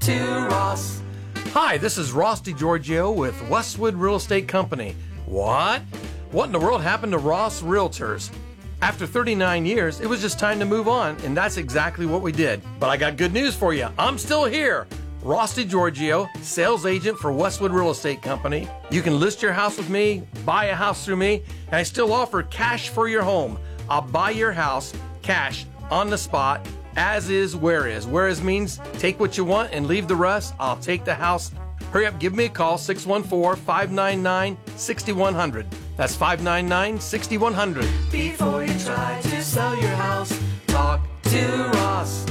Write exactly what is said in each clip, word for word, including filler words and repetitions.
to Ross. Hi, this is Ross DiGiorgio with Westwood Real Estate Company. What? What in the world happened to Ross Realtors? After thirty-nine years, it was just time to move on, and that's exactly what we did. But I got good news for you. I'm still here. Ross DiGiorgio, sales agent for Westwood Real Estate Company. You can list your house with me, buy a house through me, and I still offer cash for your home. I'll buy your house, cash, on the spot, as is, where is. Where is means take what you want and leave the rest. I'll take the house. Hurry up, give me a call, six one four, five nine nine, six one zero zero. That's five nine nine, six one zero zero. Before you try to sell your house, talk to Ross.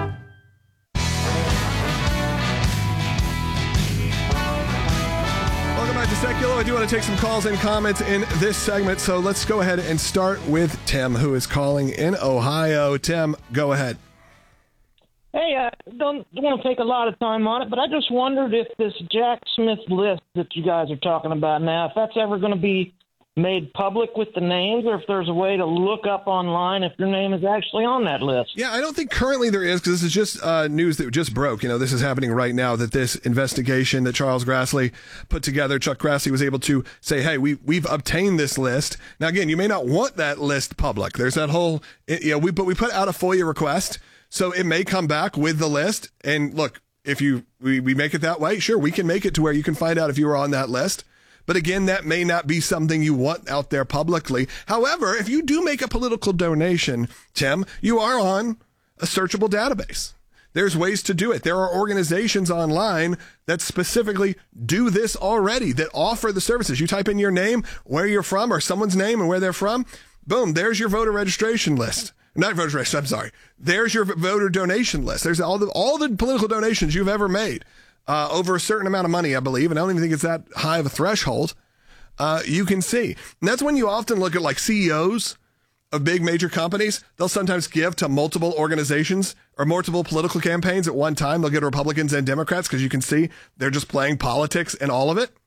Welcome back to Secular. I do want to take some calls and comments in this segment, so let's go ahead and start with Tim, who is calling in Ohio. Tim, go ahead. Hey, I don't want to take a lot of time on it, but I just wondered if this Jack Smith list that you guys are talking about now, if that's ever going to be made public with the names, or if there's a way to look up online if your name is actually on that list. Yeah, I don't think currently there is, because this is just uh, news that just broke. You know, this is happening right now, that this investigation that Charles Grassley put together, Chuck Grassley was able to say, hey, we, we've obtained this list. Now, again, you may not want that list public. There's that whole, you know, we, but we put out a FOIA request, so it may come back with the list. And look, if you we, we make it that way, sure, we can make it to where you can find out if you were on that list. But again, that may not be something you want out there publicly. However, if you do make a political donation, Tim, you are on a searchable database. There's ways to do it. There are organizations online that specifically do this already, that offer the services. You type in your name, where you're from, or someone's name and where they're from. Boom, there's your voter registration list. Not voter registration, I'm sorry. There's your voter donation list. There's all the all the political donations you've ever made. Uh, over a certain amount of money, I believe, and I don't even think it's that high of a threshold, uh, you can see. And that's when you often look at like C E Os of big major companies. They'll sometimes give to multiple organizations or multiple political campaigns at one time. They'll get Republicans and Democrats because you can see they're just playing politics and all of it.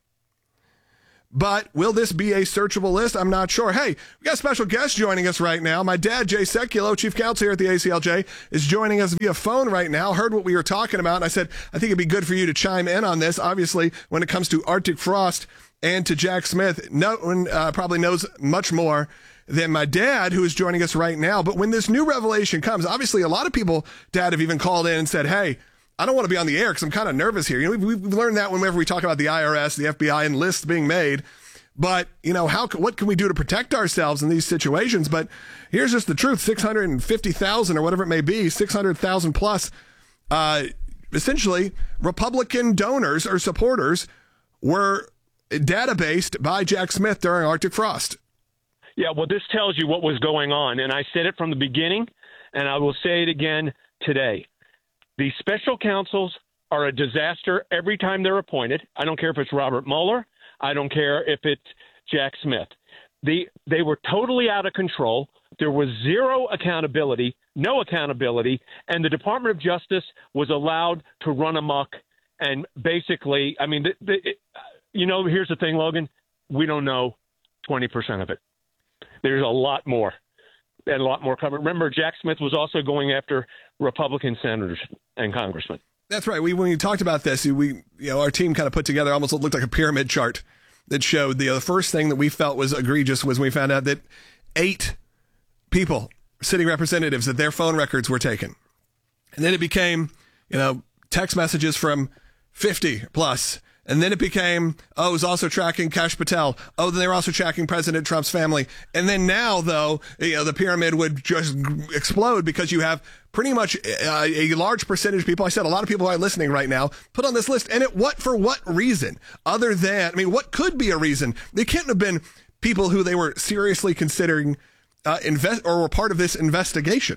But will this be a searchable list? I'm not sure. Hey, we got a special guest joining us right now. My dad, Jay Sekulow, chief counsel here at the A C L J, is joining us via phone right now. Heard what we were talking about, and I said, I think it'd be good for you to chime in on this. Obviously, when it comes to Arctic Frost and to Jack Smith, no one uh, probably knows much more than my dad, who is joining us right now. But when this new revelation comes, obviously a lot of people, Dad, have even called in and said, hey, I don't want to be on the air because I'm kind of nervous here. You know, we've, we've learned that whenever we talk about the I R S, the F B I, and lists being made. But, you know, how what can we do to protect ourselves in these situations? But here's just the truth. six hundred fifty thousand or whatever it may be, six hundred thousand plus, uh, essentially, Republican donors or supporters were databased by Jack Smith during Arctic Frost. Yeah, well, this tells you what was going on. And I said it from the beginning, and I will say it again today. The special counsels are a disaster every time they're appointed. I don't care if it's Robert Mueller. I don't care if it's Jack Smith. The, they were totally out of control. There was zero accountability, no accountability, and the Department of Justice was allowed to run amok. And basically, I mean, the, the, it, you know, here's the thing, Logan. We don't know twenty percent of it. There's a lot more. And a lot more coming. Remember, Jack Smith was also going after Republican senators and congressmen. That's right. We when we talked about this, we you know our team kind of put together almost looked like a pyramid chart that showed the, uh, the first thing that we felt was egregious was when we found out that eight people, sitting representatives, that their phone records were taken, and then it became you know text messages from fifty plus. And then it became, oh, it was also tracking Kash Patel. Oh, then they were also tracking President Trump's family. And then now, though, you know, the pyramid would just explode because you have pretty much a, a large percentage of people. I said a lot of people are listening right now put on this list. And it, what for what reason? Other than, I mean, what could be a reason? They can't have been people who they were seriously considering uh, invest or were part of this investigation.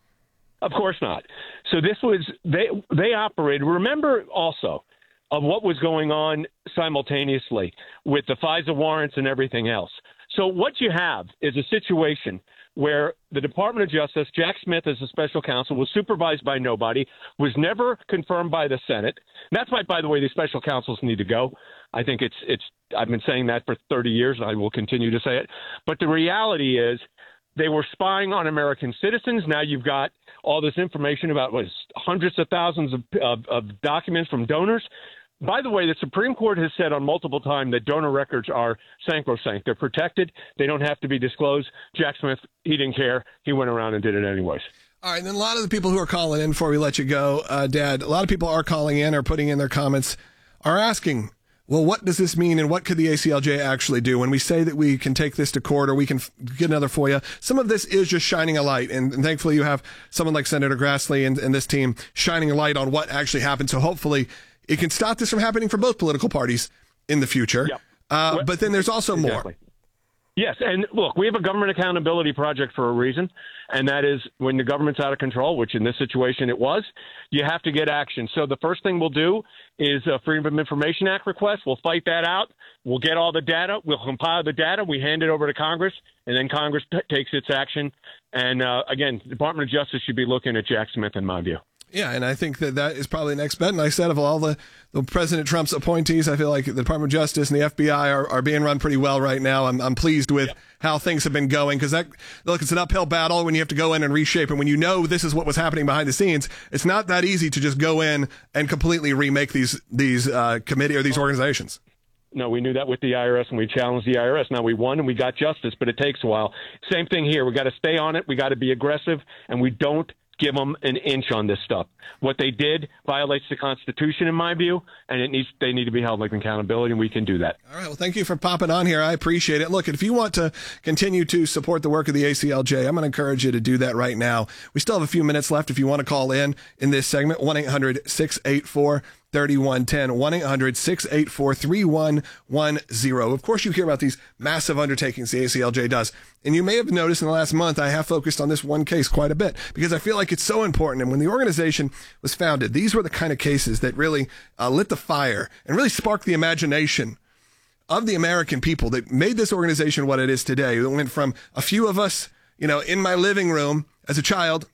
Of course not. So this was they they operated. Remember also. Of what was going on simultaneously with the FISA warrants and everything else. So what you have is a situation where the Department of Justice, Jack Smith as a special counsel, was supervised by nobody, was never confirmed by the Senate. And that's why, by the way, the special counsels need to go. I think it's it's. I've been saying that for thirty years, and I will continue to say it. But the reality is They were spying on American citizens. Now you've got all this information about what, hundreds of thousands of, of, of documents from donors. By the way, the Supreme Court has said on multiple times that donor records are sacrosanct. They're protected. They don't have to be disclosed. Jack Smith, he didn't care. He went around and did it anyways. All right, and then a lot of the people who are calling in before we let you go, uh, Dad, a lot of people are calling in or putting in their comments, are asking, well, what does this mean and what could the A C L J actually do? When we say that we can take this to court or we can f- get another FOIA, some of this is just shining a light. And, and thankfully you have someone like Senator Grassley and, and this team shining a light on what actually happened. So hopefully it can stop this from happening for both political parties in the future. Yep. Uh, but then there's also exactly. more. Yes, and look, we have a government accountability project for a reason, and that is when the government's out of control, which in this situation it was, you have to get action. So the first thing we'll do is a Freedom of Information Act request. We'll fight that out. We'll get all the data. We'll compile the data. We hand it over to Congress, and then Congress t- takes its action. And, uh, again, the Department of Justice should be looking at Jack Smith, in my view. Yeah, and I think that that is probably the next bet. And I said of all the, the President Trump's appointees, I feel like the Department of Justice and the F B I are, are being run pretty well right now. I'm I'm pleased with yep. how things have been going because that look, it's an uphill battle when you have to go in and reshape. And when you know this is what was happening behind the scenes, it's not that easy to just go in and completely remake these these uh, committee or these organizations. No, we knew that with the I R S, and we challenged the I R S. Now, we won, and we got justice, but it takes a while. Same thing here. We got to stay on it. We got to be aggressive, and we don't give them an inch on this stuff. What they did violates the Constitution, in my view, and it needs they need to be held like accountability, and we can do that. All right. Well, thank you for popping on here. I appreciate it. Look, if you want to continue to support the work of the A C L J, I'm going to encourage you to do that right now. We still have a few minutes left if you want to call in in this segment, one eight hundred six eight four thirty-one ten, one eight hundred six eight four three one one zero. Of course, you hear about these massive undertakings the A C L J does. And you may have noticed in the last month, I have focused on this one case quite a bit because I feel like it's so important. And when the organization was founded, these were the kind of cases that really uh, lit the fire and really sparked the imagination of the American people that made this organization what it is today. It went from a few of us, you know, in my living room as a child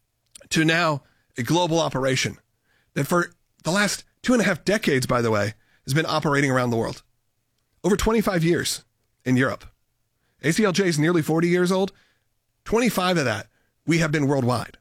to now a global operation that for the last two and a half decades, by the way, has been operating around the world. Over twenty-five years in Europe. A C L J is nearly forty years old. twenty-five of that, we have been worldwide.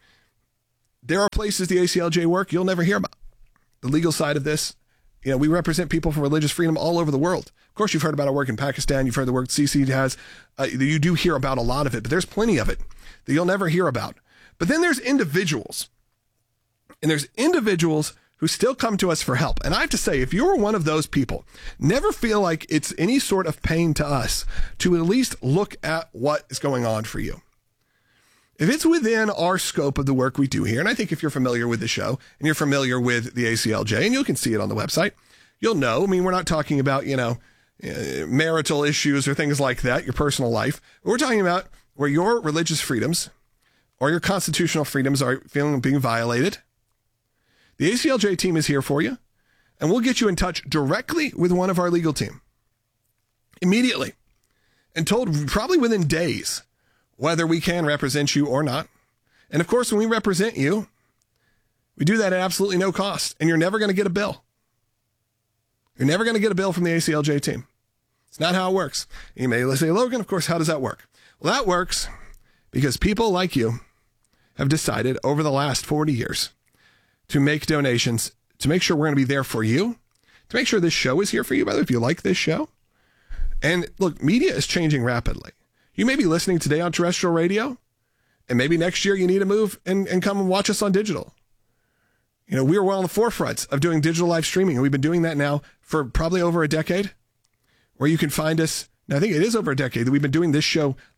There are places the A C L J work you'll never hear about. The legal side of this, you know, we represent people for religious freedom all over the world. Of course, you've heard about our work in Pakistan. You've heard the work C C has. Uh, you do hear about a lot of it, but there's plenty of it that you'll never hear about. But then there's individuals. And there's individuals who still come to us for help. And I have to say, if you're one of those people, never feel like it's any sort of pain to us to at least look at what is going on for you. If it's within our scope of the work we do here, and I think if you're familiar with the show and you're familiar with the A C L J, and you can see it on the website, you'll know. I mean, we're not talking about, you know, uh, marital issues or things like that, your personal life. We're talking about where your religious freedoms or your constitutional freedoms are feeling being violated. The A C L J team is here for you, and we'll get you in touch directly with one of our legal team immediately and told probably within days whether we can represent you or not. And of course, when we represent you, we do that at absolutely no cost, and you're never going to get a bill. You're never going to get a bill from the A C L J team. It's not how it works. You may say, Logan, of course, how does that work? Well, that works because people like you have decided over the last forty years to make donations, to make sure we're going to be there for you, to make sure this show is here for you, by the way, if you like this show. And look, media is changing rapidly. You may be listening today on terrestrial radio, and maybe next year you need to move and, and come and watch us on digital. You know, we are well on the forefront of doing digital live streaming, and we've been doing that now for probably over a decade, where you can find us. Now, I think it is over a decade that we've been doing this show